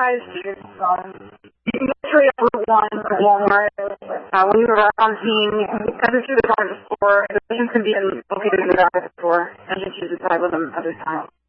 try to see it. You can get straight up Route 1 at Walmart. When you arrive on scene, as you see the car at the store, the patient can be located in the back of the store, and just use the drive with them at this time.